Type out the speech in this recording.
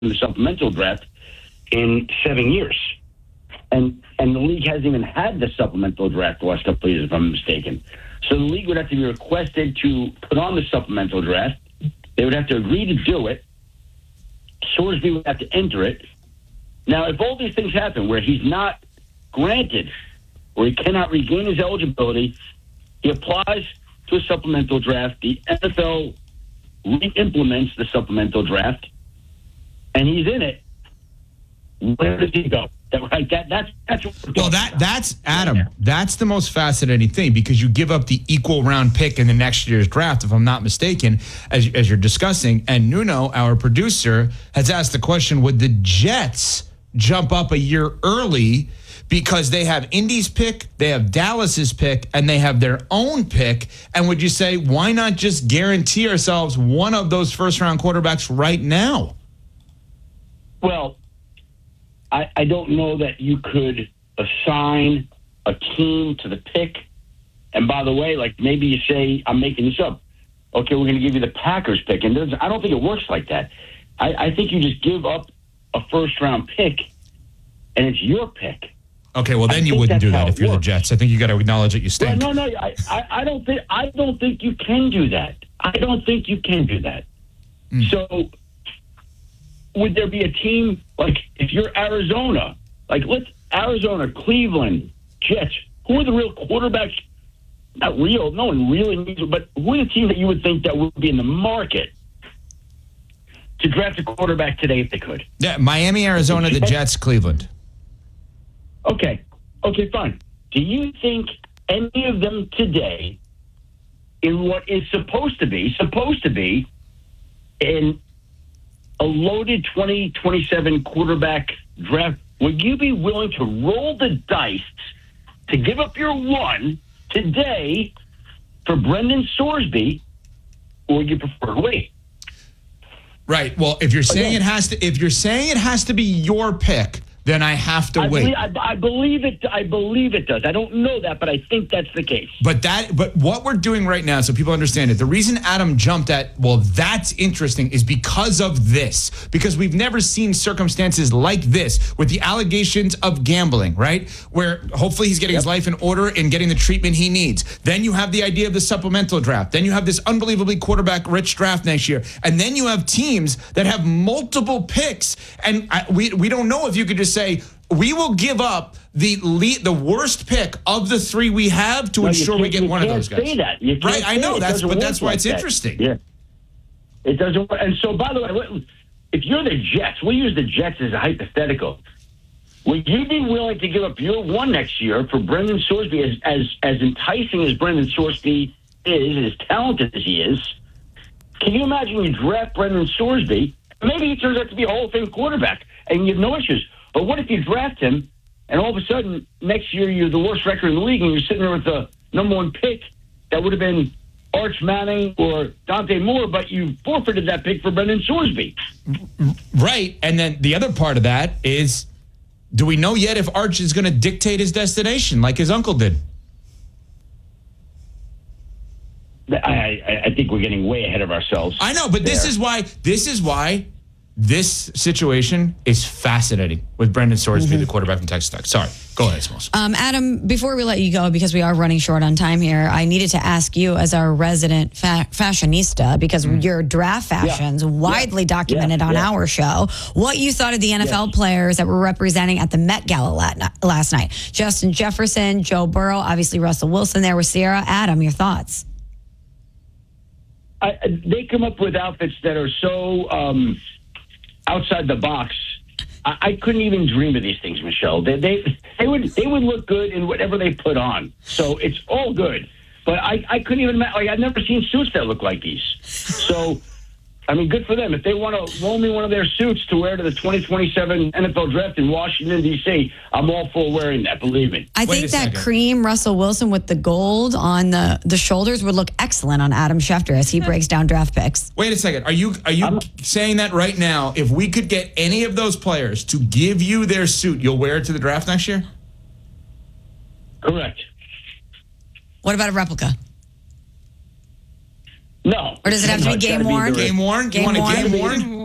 in the supplemental draft in 7 years. And the league hasn't even had the supplemental draft the last couple of years, if I'm mistaken. So the league would have to be requested to put on the supplemental draft. They would have to agree to do it. Sorsby would have to enter it. Now, if all these things happen where he's not granted or he cannot regain his eligibility, he applies to a supplemental draft. The NFL re-implements the supplemental draft, and he's in it. Where does he go? That's Adam. Yeah. That's the most fascinating thing because you give up the equal round pick in the next year's draft, if I'm not mistaken, as you're discussing. And Nuno, our producer, has asked the question: would the Jets jump up a year early because they have Indy's pick, they have Dallas's pick, and they have their own pick? And would you say why not just guarantee ourselves one of those first round quarterbacks right now? Well, I don't know that you could assign a team to the pick. And by the way, like maybe you say, I'm making this up. Okay, we're going to give you the Packers pick. And I don't think it works like that. I think you just give up a first-round pick, and it's your pick. Okay, well, then you wouldn't do that if you're the Jets. I think you got to acknowledge that you stink. Well, no, I don't think you can do that. I don't think you can do that. So would there be a team, like if you're Arizona, like Arizona, Cleveland, Jets, who are the real quarterbacks? Not real, no one really needs it, but who are the team that you would think that would be in the market to draft a quarterback today if they could? Yeah, Miami, Arizona, the Jets, Cleveland. Okay, fine. Do you think any of them today, in what is supposed to be in a loaded 2027 quarterback draft, would you be willing to roll the dice to give up your one today for Brendan Sorsby, or would you prefer to wait? Right. Well, if you're saying it has to be your pick, then I have to wait. I believe it. I believe it does. I don't know that, but I think that's the case. But what we're doing right now, so people understand it, the reason Adam jumped at, well, that's interesting, is because of this. Because we've never seen circumstances like this with the allegations of gambling, right? Where hopefully he's getting his life in order and getting the treatment he needs. Then you have the idea of the supplemental draft. Then you have this unbelievably quarterback-rich draft next year. And then you have teams that have multiple picks. And we don't know if you could just say, we will give up the worst pick of the three we have to ensure we get one of those guys. You can't say that. Right, I know. That's why it's interesting. Yeah. It doesn't work. And so, by the way, if you're the Jets, we'll use the Jets as a hypothetical. Would you be willing to give up your one next year for Brendan Sorsby, as enticing as Brendan Sorsby is, as talented as he is? Can you imagine you draft Brendan Sorsby, maybe he turns out to be a Hall of Fame quarterback, and you have no issues. But what if you draft him, and all of a sudden, next year, you're the worst record in the league, and you're sitting there with the number one pick that would have been Arch Manning or Dante Moore, but you forfeited that pick for Brendan Sorsby. Right. And then the other part of that is, do we know yet if Arch is going to dictate his destination like his uncle did? I think we're getting way ahead of ourselves. I know, but this is why this situation is fascinating with Brendan Sorsby, the quarterback from Texas Tech. Sorry, go ahead, Smalls. Adam, before we let you go, because we are running short on time here, I needed to ask you as our resident fashionista, because your draft fashions widely documented on our show, what you thought of the NFL players that were representing at the Met Gala last night. Justin Jefferson, Joe Burrow, obviously Russell Wilson there with Sierra. Adam, your thoughts? They come up with outfits that are so outside the box. I couldn't even dream of these things, Michelle. They would look good in whatever they put on. So it's all good. But I couldn't even imagine. I've never seen suits that look like these. So, I mean, good for them. If they want to loan me one of their suits to wear to the 2027 NFL draft in Washington, D.C., I'm all for wearing that, believe me. I think that cream Russell Wilson with the gold on the shoulders would look excellent on Adam Schefter as he breaks down draft picks. Wait a second. Are you saying that right now, if we could get any of those players to give you their suit, you'll wear it to the draft next year? Correct. What about a replica? No. Or does it have to be game worn? Game worn? You want a game worn?